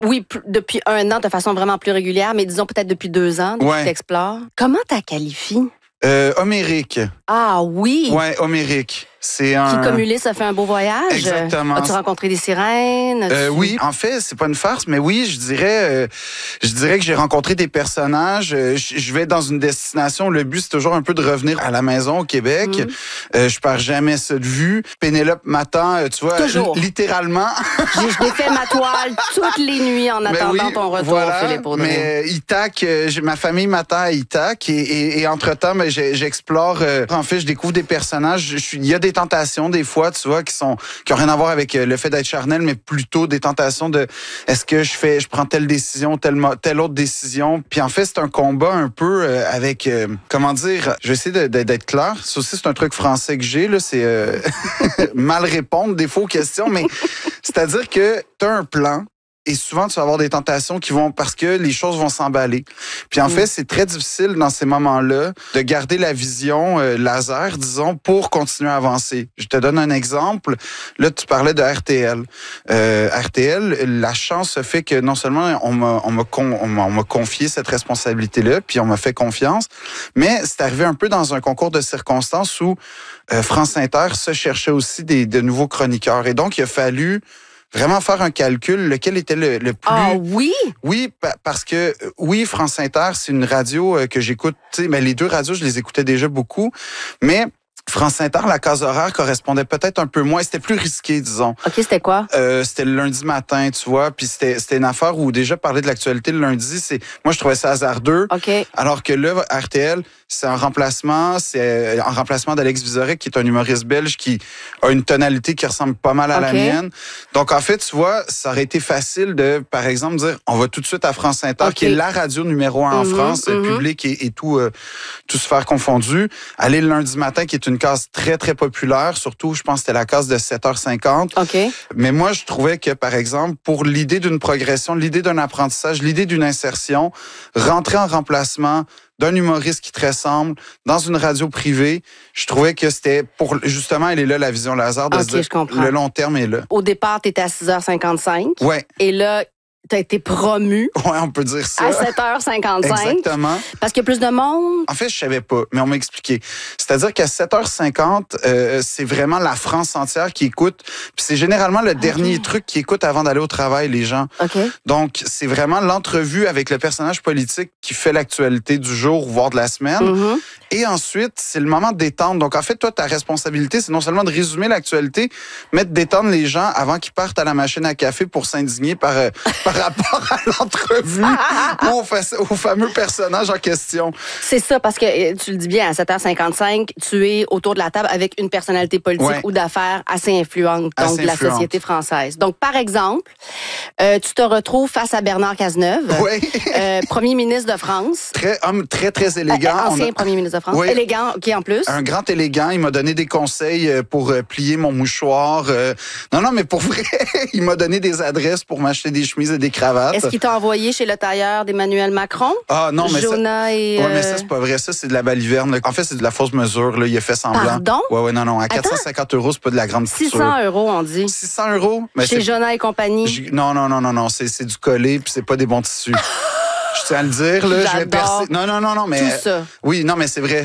Oui, depuis 1 an de façon vraiment plus régulière, mais disons peut-être depuis 2 ans, depuis que tu explores. Comment tu la qualifies? Homérique. Ah oui? Ouais, homérique. C'est un... Qui, comme Ulysse, a fait un beau voyage. Exactement. As-tu rencontré des sirènes? Oui, en fait, c'est pas une farce, mais oui, je dirais que j'ai rencontré des personnages. Je vais dans une destination. Le but, c'est toujours un peu de revenir à la maison au Québec. Je perds jamais ça de vue. Pénélope m'attend, tu vois, littéralement. Je défais ma toile toutes les nuits en attendant ton retour, Philippe Audrey. Mais Ithac, ma famille m'attend à Ithac et entre-temps, j'explore. En fait, je découvre des personnages. Il y a des tentations des fois, tu vois, qui ont rien à voir avec le fait d'être charnel, mais plutôt des tentations de est-ce que je prends telle décision, telle autre décision. Puis en fait, c'est un combat un peu avec comment dire, je vais essayer d'être clair. Ça aussi, c'est un truc français que j'ai là, c'est mal répondre des faux questions, mais c'est-à-dire que tu as un plan. Et souvent, tu vas avoir des tentations qui vont parce que les choses vont s'emballer. Puis en fait, c'est très difficile dans ces moments-là de garder la vision laser, disons, pour continuer à avancer. Je te donne un exemple. Là, tu parlais de RTL. RTL, la chance fait que non seulement on m'a confié cette responsabilité-là, puis on m'a fait confiance, mais c'est arrivé un peu dans un concours de circonstances où France Inter se cherchait aussi de nouveaux chroniqueurs. Et donc, il a fallu vraiment faire un calcul, lequel était le plus... Ah oui? Oui, parce que, oui, France Inter, c'est une radio que j'écoute, tu sais, mais les deux radios, je les écoutais déjà beaucoup, mais France Inter, la case horaire correspondait peut-être un peu moins, c'était plus risqué, disons. OK, c'était quoi? C'était le lundi matin, tu vois, puis c'était une affaire où déjà parler de l'actualité le lundi, moi je trouvais ça hasardeux. OK. Alors que là, RTL, c'est un remplacement d'Alex Vizorek, qui est un humoriste belge qui a une tonalité qui ressemble pas mal à la mienne. Donc, en fait, tu vois, ça aurait été facile de, par exemple, dire, on va tout de suite à France Inter, qui est la radio numéro 1 en France, public et tout sphère confondu. Aller le lundi matin, qui est une case très, très populaire, surtout, je pense que c'était la case de 7h50. OK. Mais moi, je trouvais que, par exemple, pour l'idée d'une progression, l'idée d'un apprentissage, l'idée d'une insertion, rentrer en remplacement d'un humoriste qui te ressemble dans une radio privée, je trouvais que c'était pour, justement, elle est là, la vision laser, de se dire, le long terme est là. Au départ, tu étais à 6h55. Ouais. Et là, tu as été promu. Ouais, on peut dire ça. À 7h55. Exactement. Parce qu'il y a plus de monde. En fait, je savais pas, mais on m'a expliqué. C'est-à-dire qu'à 7h50, c'est vraiment la France entière qui écoute. Puis c'est généralement le dernier truc qu'ils écoutent avant d'aller au travail, les gens. OK. Donc, c'est vraiment l'entrevue avec le personnage politique qui fait l'actualité du jour, voire de la semaine. Et ensuite, c'est le moment de détendre. Donc, en fait, toi, ta responsabilité, c'est non seulement de résumer l'actualité, mais de détendre les gens avant qu'ils partent à la machine à café pour s'indigner par rapport à l'entrevue ou au fameux personnage en question. C'est ça, parce que tu le dis bien, à 7h55, tu es autour de la table avec une personnalité politique ou d'affaires assez influente, donc de la société française. Donc, par exemple, tu te retrouves face à Bernard Cazeneuve, premier ministre de France. Homme très, très élégant. Ancien premier ministre de France. Oui. Élégant, OK, en plus. Un grand élégant. Il m'a donné des conseils pour plier mon mouchoir. Non, mais pour vrai, il m'a donné des adresses pour m'acheter des chemises et des cravates. Est-ce qu'il t'a envoyé chez le tailleur d'Emmanuel Macron? Ah non, mais Jonah ça... et... Ouais, mais ça, c'est pas vrai. Ça, c'est de la baliverne. En fait, c'est de la fausse mesure. Là. Il a fait semblant. Pardon? Ouais, non. À 450 €, c'est pas de la grande couture. 600 €, on dit. 600 €? Mais chez Jonah et compagnie? Non. C'est du collé, puis c'est pas des bons tissus. Je tiens à le dire, là. Je vais percer. Non, mais. Tout ça. Oui, non, mais c'est vrai.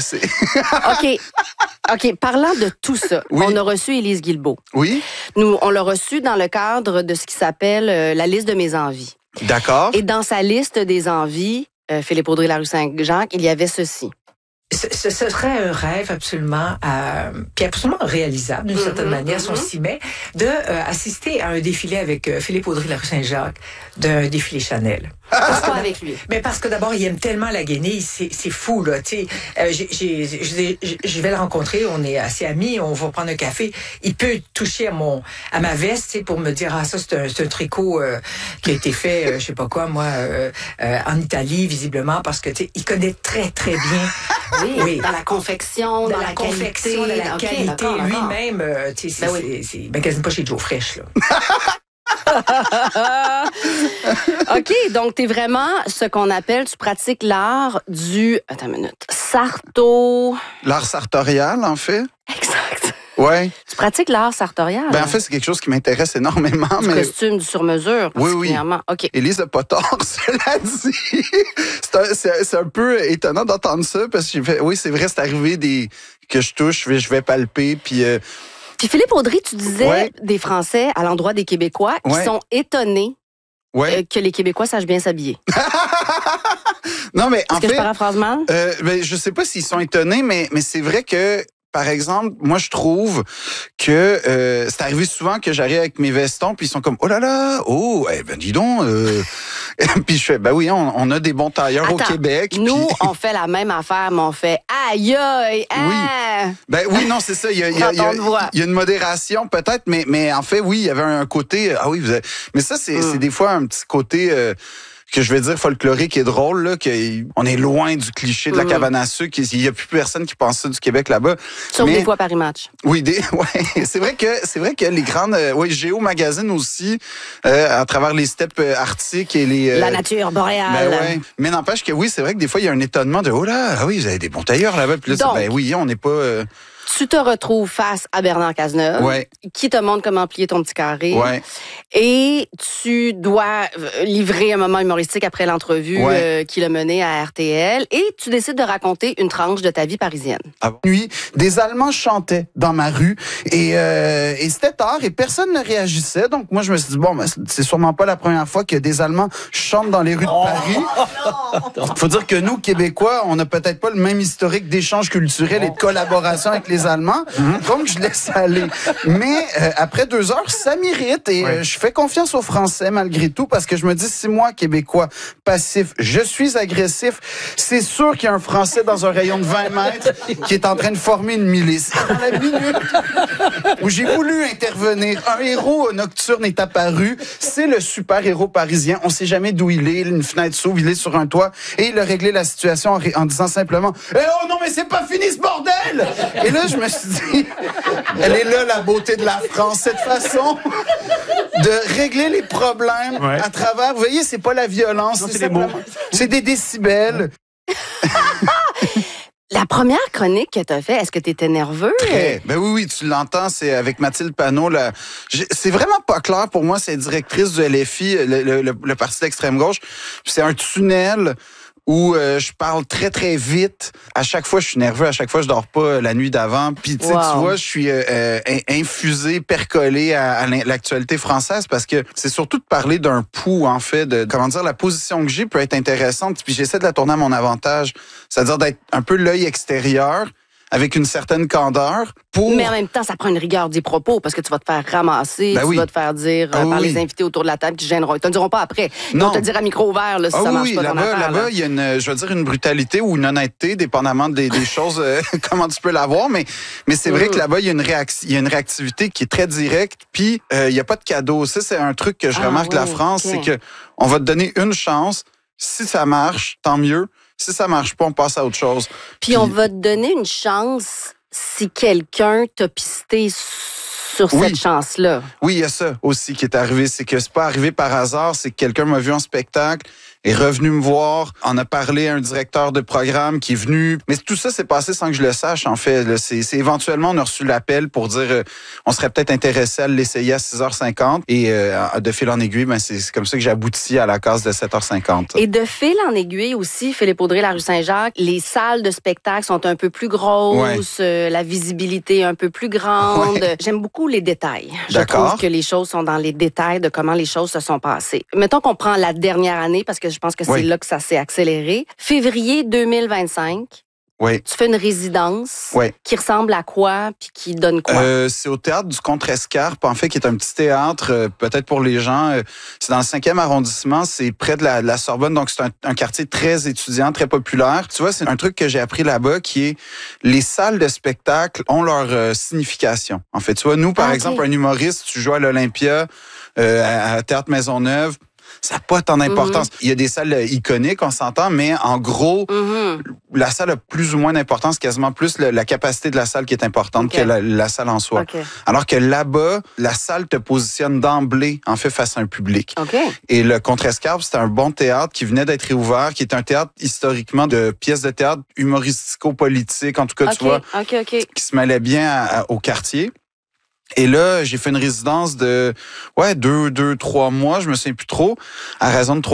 OK. Parlant de tout ça, on a reçu Élise Guilbeault. Oui. Nous, on l'a reçue dans le cadre de ce qui s'appelle la liste de mes envies. D'accord. Et dans sa liste des envies, Philippe Audrey Larue Saint-Jacques, il y avait ceci. Ce serait un rêve absolument, puis absolument réalisable d'une certaine manière, si on s'y met, de assister à un défilé avec Philippe Audrey Larue Saint-Jacques, d'un défilé Chanel. Pourquoi avec lui? Mais parce que d'abord, il aime tellement la guenille, c'est fou, là, tu sais. Je vais le rencontrer, on est assez amis, on va prendre un café. Il peut toucher à ma veste, tu sais, pour me dire, ça, c'est un tricot qui a été fait, je sais pas quoi, moi, en Italie, visiblement, parce que, tu sais, il connaît très, très bien. Oui, dans la confection, dans la confection, qualité. Dans la qualité. D'accord. Lui-même, tu sais, c'est magasine pas chez Joe Fresh, là. OK, donc tu es vraiment ce qu'on appelle, tu pratiques l'art du... Attends une minute. L'art sartorial, en fait. Exact. Ouais. Tu pratiques l'art sartorial? Ben, en fait, c'est quelque chose qui m'intéresse énormément. Du costume, du sur-mesure, particulièrement. Oui. OK. Élise n'a pas tort, cela dit. C'est un peu étonnant d'entendre ça, parce que oui, c'est vrai, c'est arrivé que je touche, je vais palper, puis... Puis Philippe Audry, tu disais des Français à l'endroit des Québécois qui sont étonnés que les Québécois sachent bien s'habiller. Non, mais en fait... Est-ce que je paraphrase mal? Ben, je sais pas s'ils sont étonnés, mais c'est vrai que, par exemple, moi, je trouve que c'est arrivé souvent que j'arrive avec mes vestons, puis ils sont comme, oh là là, ben dis donc. Puis je fais, ben oui, on a des bons tailleurs au Québec. Nous, on fait la même affaire, mais on fait, aïe, aïe, Oui. Ben oui, non, c'est ça. Il y a une modération peut-être, mais en fait, oui, il y avait un côté, mais ça, c'est des fois un petit côté... que je vais dire folklorique et drôle, là, qu'on est loin du cliché de la cabane à sucre. Il n'y a plus personne qui pense ça du Québec là-bas. Sauf des fois Paris Match. Oui, c'est vrai que les grandes, Géo Magazine aussi, à travers les steppes arctiques et les... la nature boréale. Ben mais n'empêche que oui, c'est vrai que des fois, il y a un étonnement de, oh là, oui, vous avez des bons tailleurs là-bas. Puis là, donc, ben oui, on n'est pas... Tu te retrouves face à Bernard Cazeneuve, qui te montre comment plier ton petit carré. Ouais. Et tu dois livrer un moment humoristique après l'entrevue qu'il a menée à RTL. Et tu décides de raconter une tranche de ta vie parisienne. Nuit, des Allemands chantaient dans ma rue et c'était tard et personne ne réagissait. Donc moi, je me suis dit, bon, ben, c'est sûrement pas la première fois que des Allemands chantent dans les rues de Paris. Faut dire que nous, Québécois, on n'a peut-être pas le même historique d'échange culturel et de collaboration avec les Allemands. Donc, je laisse aller. Mais après 2 heures, ça m'irrite et je fais confiance aux Français malgré tout parce que je me dis, si moi, Québécois, passif, je suis agressif, c'est sûr qu'il y a un Français dans un rayon de 20 mètres qui est en train de former une milice. Dans la minute où j'ai voulu intervenir, un héros nocturne est apparu. C'est le super-héros parisien. On sait jamais d'où il est. Une fenêtre s'ouvre, il est sur un toit et il a réglé la situation en disant simplement « Eh oh non, mais c'est pas fini ce bordel! » Et là, je me suis dit, elle est là la beauté de la France, cette façon de régler les problèmes à travers... Vous voyez, c'est pas la violence, c'est des décibels. La première chronique que tu as fait, est-ce que tu étais nerveux? Très. Ben oui, tu l'entends, c'est avec Mathilde Panot. C'est vraiment pas clair pour moi, c'est directrice du LFI, le parti d'extrême gauche. C'est un tunnel où je parle très, très vite. À chaque fois, je suis nerveux. À chaque fois, je dors pas la nuit d'avant. Puis, tu vois, je suis infusé, percolé à l'actualité française parce que c'est surtout de parler d'un pouls, en fait, la position que j'ai peut être intéressante. Puis, j'essaie de la tourner à mon avantage. C'est-à-dire d'être un peu l'œil extérieur avec une certaine candeur. Mais en même temps, ça prend une rigueur des propos parce que tu vas te faire ramasser, tu vas te faire dire par les invités autour de la table qui gêneront. Ils te le diront pas après. Ils vont te le dire à micro ouvert là, si ça marche pas ton affaire. Là-bas, il y a une brutalité ou une honnêteté, dépendamment des choses, comment tu peux l'avoir. Mais c'est vrai que là-bas, il y a une réactivité qui est très directe. Puis, il n'y a pas de cadeau. Ça, c'est un truc que je remarque de la France, c'est que on va te donner une chance. Si ça marche, tant mieux. Si ça marche pas, on passe à autre chose. Puis on va te donner une chance si quelqu'un t'a pisté sur cette chance-là. Oui, il y a ça aussi qui est arrivé. C'est que c'est pas arrivé par hasard, c'est que quelqu'un m'a vu en spectacle, est revenu me voir, en a parlé à un directeur de programme qui est venu. Mais tout ça s'est passé sans que je le sache, en fait. C'est éventuellement, on a reçu l'appel pour dire on serait peut-être intéressé à l'essayer à 6h50. Et de fil en aiguille, ben, c'est comme ça que j'ai abouti à la case de 7h50. Et de fil en aiguille aussi, Philippe Audry, la rue Saint-Jacques, les salles de spectacle sont un peu plus grosses, la visibilité un peu plus grande. J'aime beaucoup les détails. Je trouve que les choses sont dans les détails de comment les choses se sont passées. Mettons qu'on prend la dernière année, parce que je pense que c'est là que ça s'est accéléré. Février 2025. Oui. Tu fais une résidence qui ressemble à quoi puis qui donne quoi? C'est au théâtre du Contrescarpe, en fait, qui est un petit théâtre, peut-être pour les gens. C'est dans le 5e arrondissement, c'est près de la Sorbonne, donc c'est un quartier très étudiant, très populaire. Tu vois, c'est un truc que j'ai appris là-bas qui est les salles de spectacle ont leur signification. En fait, tu vois, nous, par exemple, un humoriste, tu joues à l'Olympia, à Théâtre Maisonneuve, ça n'a pas tant d'importance. Il y a des salles iconiques, on s'entend, mais en gros, la salle a plus ou moins d'importance, quasiment plus la capacité de la salle qui est importante que la salle en soi. Alors que là-bas, la salle te positionne d'emblée, en fait, face à un public. Et le Contrescarpe, c'était un bon théâtre qui venait d'être réouvert, qui est un théâtre historiquement de pièces de théâtre humoristico-politiques, en tout cas, tu vois, qui se mêlait bien au quartier. Et là, j'ai fait une résidence de 2-3 mois, je me souviens plus trop, à raison de